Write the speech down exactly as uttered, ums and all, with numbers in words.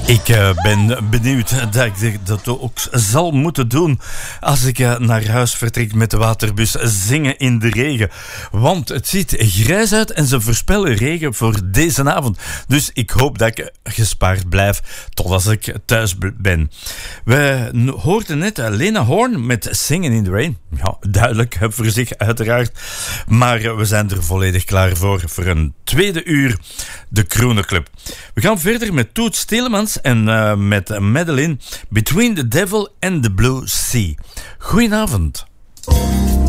Ik uh, ben benieuwd dat ik dat ook zal moeten doen als ik uh, naar huis vertrek met de waterbus. Zingen in de regen. Want het ziet grijs uit en ze voorspellen regen voor deze avond. Dus ik hoop dat ik gespaard blijf tot als ik thuis ben. We hoorden net Lena Horne met Singing in the Rain. Ja, duidelijk voor zich uiteraard. Maar we zijn er volledig klaar voor, voor een tweede uur de Kroenen Club. We gaan verder met Toots Thielemans en uh, met Madeline, Between the Devil and the Blue Sea. Goedenavond.